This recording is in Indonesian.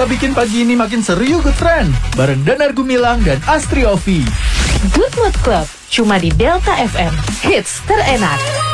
Kita bikin pagi ini makin seru yuk Good Friend. Bareng Danar Gumilang dan Astri Ovi. Good Mood Club, cuma di Delta FM. Hits terenak.